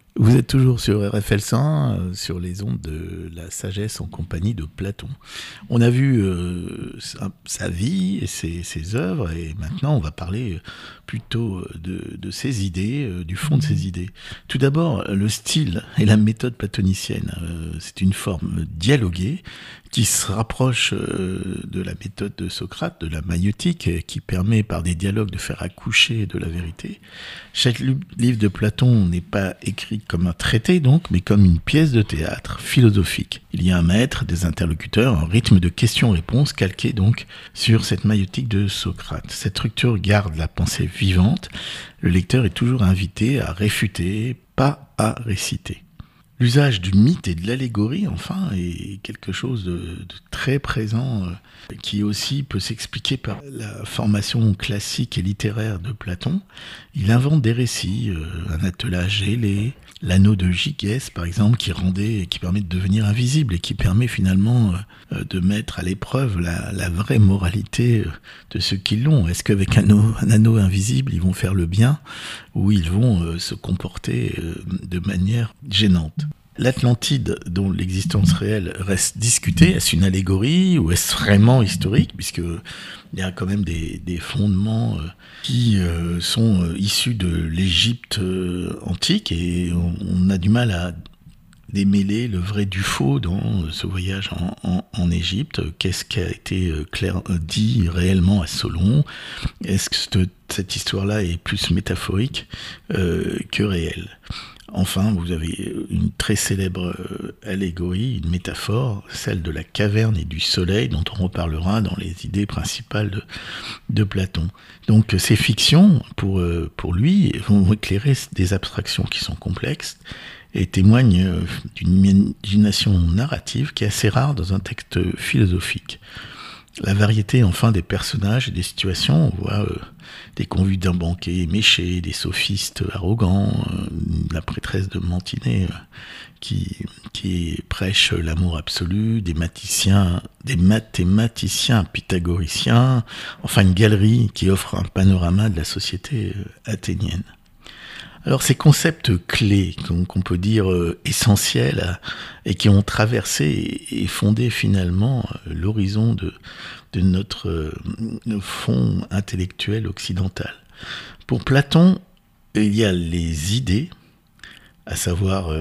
Vous êtes toujours sur RFL 100, sur les ondes de la sagesse en compagnie de Platon. On a vu sa vie et ses œuvres, et maintenant on va parler plutôt de ses idées, du fond de ses idées. Tout d'abord, le style et la méthode platonicienne. C'est une forme dialoguée qui se rapproche de la méthode de Socrate, de la maïeutique, qui permet par des dialogues de faire accoucher de la vérité. Chaque livre de Platon n'est pas écrit comme un traité donc, mais comme une pièce de théâtre philosophique. Il y a un maître, des interlocuteurs, un rythme de questions-réponses calqué donc sur cette maïeutique de Socrate. Cette structure garde la pensée vivante. Le lecteur est toujours invité à réfuter, pas à réciter. L'usage du mythe et de l'allégorie, enfin, est quelque chose de très présent, qui aussi peut s'expliquer par la formation classique et littéraire de Platon. Il invente des récits, un attelage ailé, l'anneau de Gygès, par exemple, qui permet de devenir invisible et qui permet finalement de mettre à l'épreuve la vraie moralité de ceux qui l'ont. Est-ce qu'avec un anneau invisible, ils vont faire le bien ou ils vont se comporter de manière gênante? L'Atlantide, dont l'existence réelle reste discutée, est-ce une allégorie ou est-ce vraiment historique, puisqu'il y a quand même des fondements qui sont issus de l'Égypte antique, et on a du mal à démêler le vrai du faux dans ce voyage en Égypte. Qu'est-ce qui a été dit réellement à Solon? Est-ce que cette histoire-là est plus métaphorique que réelle? Enfin, vous avez une très célèbre allégorie, une métaphore, celle de la caverne et du soleil, dont on reparlera dans les idées principales de Platon. Donc ces fictions, pour lui, vont éclairer des abstractions qui sont complexes et témoignent d'une imagination narrative qui est assez rare dans un texte philosophique. La variété, enfin, des personnages et des situations, on voit des convives d'un banquet éméchés, des sophistes arrogants, la prêtresse de Mantinet qui prêche l'amour absolu, des mathématiciens pythagoriciens, enfin une galerie qui offre un panorama de la société athénienne. Alors ces concepts clés, qu'on peut dire essentiels, et qui ont traversé et fondé finalement l'horizon de notre fond intellectuel occidental. Pour Platon, il y a les idées, à savoir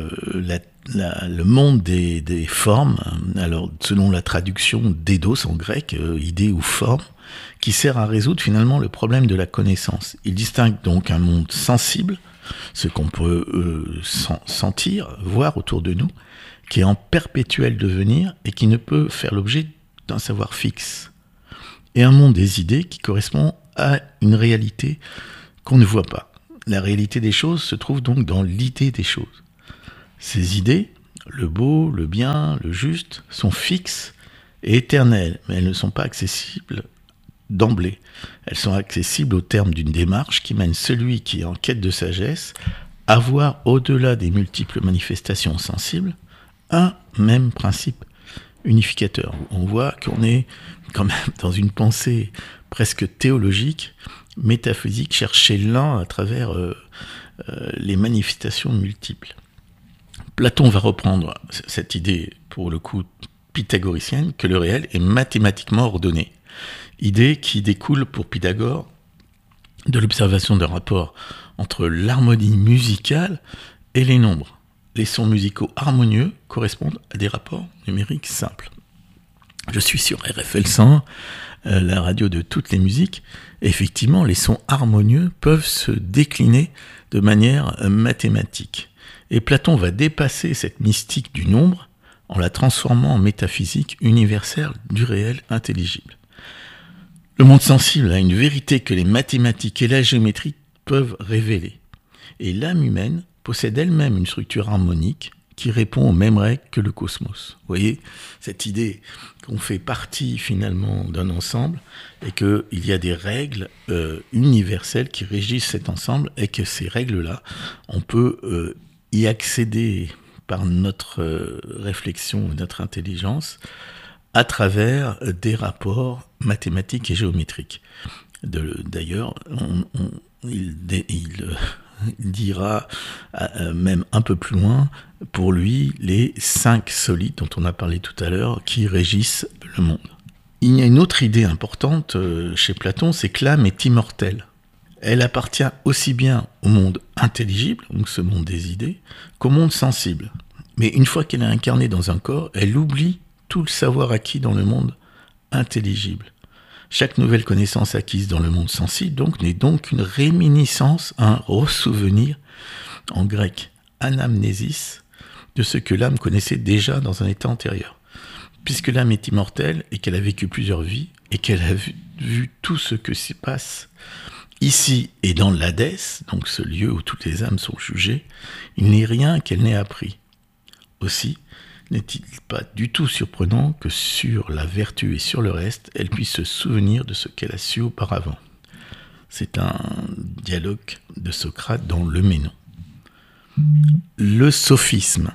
le monde des formes, alors selon la traduction d'eidos en grec, idée ou forme, qui sert à résoudre finalement le problème de la connaissance. Il distingue donc un monde sensible, ce qu'on peut sentir, voir autour de nous, qui est en perpétuel devenir et qui ne peut faire l'objet d'un savoir fixe. Et un monde des idées qui correspond à une réalité qu'on ne voit pas. La réalité des choses se trouve donc dans l'idée des choses. Ces idées, le beau, le bien, le juste, sont fixes et éternelles, mais elles ne sont pas accessibles d'emblée. Elles sont accessibles au terme d'une démarche qui mène celui qui est en quête de sagesse à voir au-delà des multiples manifestations sensibles un même principe unificateur. On voit qu'on est quand même dans une pensée presque théologique, métaphysique, chercher l'un à travers les manifestations multiples. Platon va reprendre cette idée, pour le coup pythagoricienne, que le réel est mathématiquement ordonné. Idée qui découle pour Pythagore de l'observation d'un rapport entre l'harmonie musicale et les nombres. Les sons musicaux harmonieux correspondent à des rapports numériques simples. Je suis sur RFL 100, la radio de toutes les musiques. Effectivement, les sons harmonieux peuvent se décliner de manière mathématique. Et Platon va dépasser cette mystique du nombre en la transformant en métaphysique universelle du réel intelligible. Le monde sensible a une vérité que les mathématiques et la géométrie peuvent révéler. Et l'âme humaine possède elle-même une structure harmonique qui répond aux mêmes règles que le cosmos. Vous voyez, cette idée qu'on fait partie finalement d'un ensemble et qu'il y a des règles universelles qui régissent cet ensemble et que ces règles-là, on peut y accéder par notre réflexion, notre intelligence, à travers des rapports mathématiques et géométriques. D'ailleurs, il Il dira même un peu plus loin, pour lui, les 5 solides dont on a parlé tout à l'heure, qui régissent le monde. Il y a une autre idée importante chez Platon, c'est que l'âme est immortelle. Elle appartient aussi bien au monde intelligible, donc ce monde des idées, qu'au monde sensible. Mais une fois qu'elle est incarnée dans un corps, elle oublie tout le savoir acquis dans le monde intelligible. Chaque nouvelle connaissance acquise dans le monde sensible donc n'est donc une réminiscence, un ressouvenir, en grec anamnésis, de ce que l'âme connaissait déjà dans un état antérieur. Puisque l'âme est immortelle et qu'elle a vécu plusieurs vies et qu'elle a vu tout ce que s'y passe ici et dans l'Hadès, donc ce lieu où toutes les âmes sont jugées, il n'est rien qu'elle n'ait appris. Aussi, n'est-il pas du tout surprenant que sur la vertu et sur le reste, elle puisse se souvenir de ce qu'elle a su auparavant. C'est un dialogue de Socrate dans le Ménon. Le sophisme.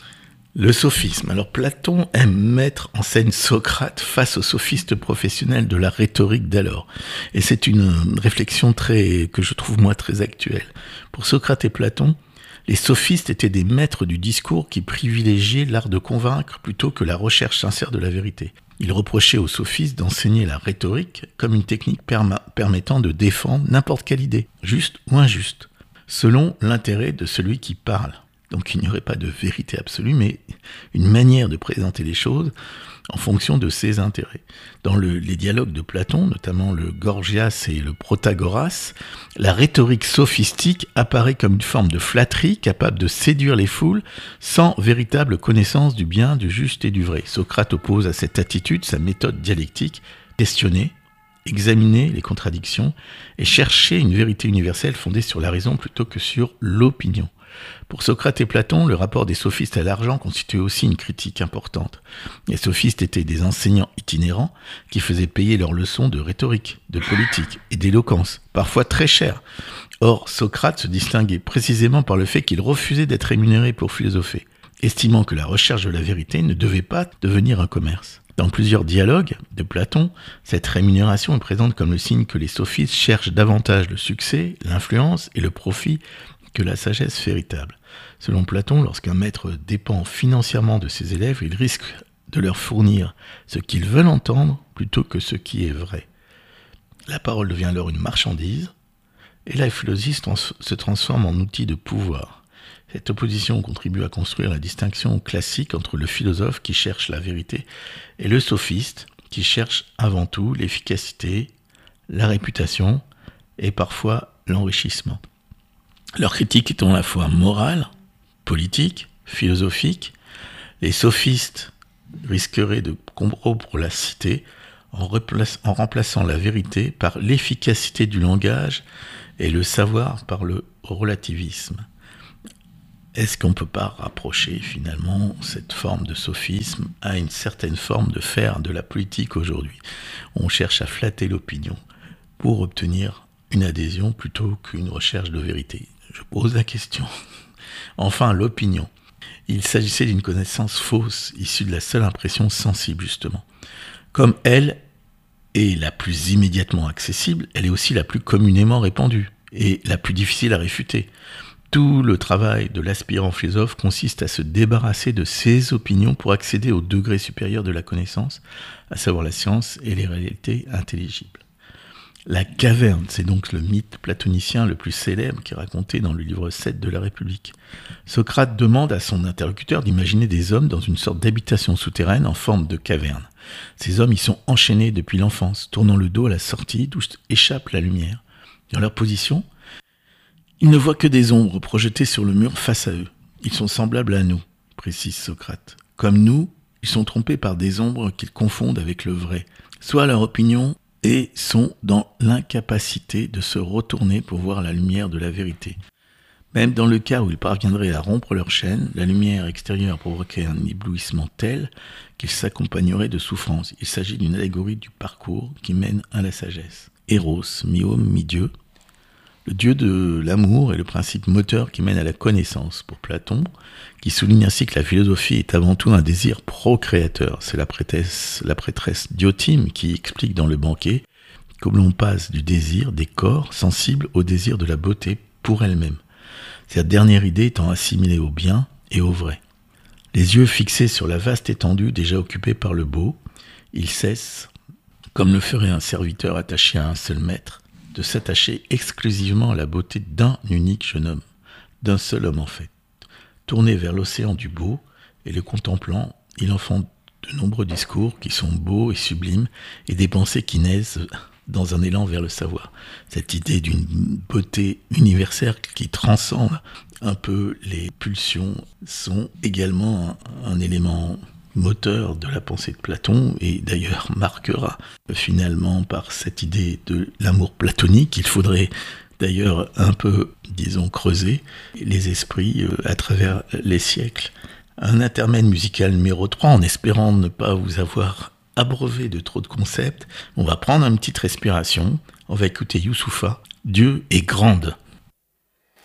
Le sophisme. Alors Platon aime mettre en scène Socrate face aux sophistes professionnels de la rhétorique d'alors. Et c'est une réflexion que je trouve moi très actuelle. Pour Socrate et Platon, les sophistes étaient des maîtres du discours qui privilégiaient l'art de convaincre plutôt que la recherche sincère de la vérité. Ils reprochaient aux sophistes d'enseigner la rhétorique comme une technique permettant de défendre n'importe quelle idée, juste ou injuste, selon l'intérêt de celui qui parle. Donc il n'y aurait pas de vérité absolue, mais une manière de présenter les choses en fonction de ses intérêts. Dans les dialogues de Platon, notamment le Gorgias et le Protagoras, la rhétorique sophistique apparaît comme une forme de flatterie capable de séduire les foules sans véritable connaissance du bien, du juste et du vrai. Socrate oppose à cette attitude sa méthode dialectique, questionner, examiner les contradictions et chercher une vérité universelle fondée sur la raison plutôt que sur l'opinion. Pour Socrate et Platon, le rapport des sophistes à l'argent constituait aussi une critique importante. Les sophistes étaient des enseignants itinérants qui faisaient payer leurs leçons de rhétorique, de politique et d'éloquence, parfois très chères. Or, Socrate se distinguait précisément par le fait qu'il refusait d'être rémunéré pour philosopher, estimant que la recherche de la vérité ne devait pas devenir un commerce. Dans plusieurs dialogues de Platon, cette rémunération est présente comme le signe que les sophistes cherchent davantage le succès, l'influence et le profit que la sagesse véritable. Selon Platon, lorsqu'un maître dépend financièrement de ses élèves, il risque de leur fournir ce qu'ils veulent entendre plutôt que ce qui est vrai. La parole devient alors une marchandise, et la philosophie se transforme en outil de pouvoir. Cette opposition contribue à construire la distinction classique entre le philosophe qui cherche la vérité et le sophiste qui cherche avant tout l'efficacité, la réputation et parfois l'enrichissement. Leur critique étant à la fois morale, politique, philosophique, les sophistes risqueraient de corrompre la cité en remplaçant la vérité par l'efficacité du langage et le savoir par le relativisme. Est-ce qu'on ne peut pas rapprocher finalement cette forme de sophisme à une certaine forme de faire de la politique aujourd'hui ? On cherche à flatter l'opinion pour obtenir une adhésion plutôt qu'une recherche de vérité. Je pose la question. Enfin, l'opinion. Il s'agissait d'une connaissance fausse, issue de la seule impression sensible, justement. Comme elle est la plus immédiatement accessible, elle est aussi la plus communément répandue et la plus difficile à réfuter. Tout le travail de l'aspirant philosophe consiste à se débarrasser de ses opinions pour accéder au degré supérieur de la connaissance, à savoir la science et les réalités intelligibles. La caverne, c'est donc le mythe platonicien le plus célèbre qui est raconté dans le livre 7 de la République. Socrate demande à son interlocuteur d'imaginer des hommes dans une sorte d'habitation souterraine en forme de caverne. Ces hommes y sont enchaînés depuis l'enfance, tournant le dos à la sortie d'où échappe la lumière. Dans leur position, ils ne voient que des ombres projetées sur le mur face à eux. Ils sont semblables à nous, précise Socrate. Comme nous, ils sont trompés par des ombres qu'ils confondent avec le vrai, soit leur opinion, et sont dans l'incapacité de se retourner pour voir la lumière de la vérité. Même dans le cas où ils parviendraient à rompre leur chaîne, la lumière extérieure provoquerait un éblouissement tel qu'il s'accompagnerait de souffrance. Il s'agit d'une allégorie du parcours qui mène à la sagesse. Eros, mi-homme, mi-dieu, le dieu de l'amour est le principe moteur qui mène à la connaissance. Pour Platon, qui souligne ainsi que la philosophie est avant tout un désir procréateur. C'est la prêtresse Diotime qui explique dans le banquet comment l'on passe du désir des corps sensibles au désir de la beauté pour elle-même. cette dernière idée étant assimilée au bien et au vrai. Les yeux fixés sur la vaste étendue déjà occupée par le beau, il cesse, comme le ferait un serviteur attaché à un seul maître, de s'attacher exclusivement à la beauté d'un unique jeune homme, d'un seul homme en fait. Tourné vers l'océan du beau, et le contemplant, il enfante de nombreux discours qui sont beaux et sublimes, et des pensées qui naissent dans un élan vers le savoir. Cette idée d'une beauté universelle qui transcende un peu les pulsions sont également un élément moteur de la pensée de Platon, et d'ailleurs marquera finalement par cette idée de l'amour platonique. Il faudrait d'ailleurs un peu, disons, creuser les esprits à travers les siècles. Un intermède musical numéro 3, en espérant ne pas vous avoir abreuvé de trop de concepts. On va prendre une petite respiration, on va écouter Youssoupha, Dieu est grande.